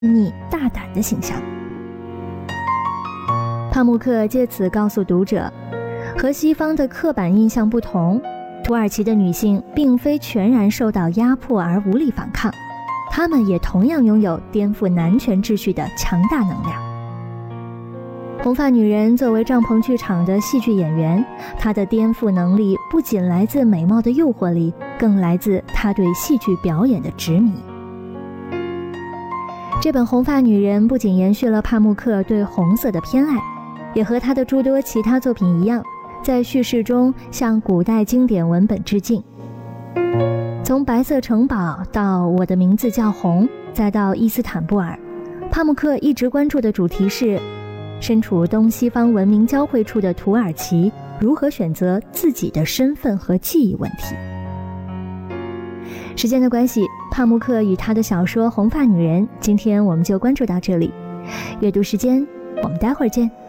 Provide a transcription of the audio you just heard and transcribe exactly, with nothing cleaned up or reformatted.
逆、大胆的形象。帕慕克借此告诉读者，和西方的刻板印象不同，土耳其的女性并非全然受到压迫而无力反抗，她们也同样拥有颠覆男权秩序的强大能量。红发女人作为帐篷剧场的戏剧演员，她的颠覆能力不仅来自美貌的诱惑力，更来自她对戏剧表演的执迷。这本《红发女人》不仅延续了帕慕克对红色的偏爱，也和他的诸多其他作品一样，在叙事中向古代经典文本致敬。从《白色城堡》到《我的名字叫红》，再到《伊斯坦布尔》，帕慕克一直关注的主题是身处东西方文明交汇处的土耳其如何选择自己的身份和记忆问题。时间的关系，帕慕克与他的小说《红发女人》，今天我们就关注到这里。阅读时间，我们待会儿见。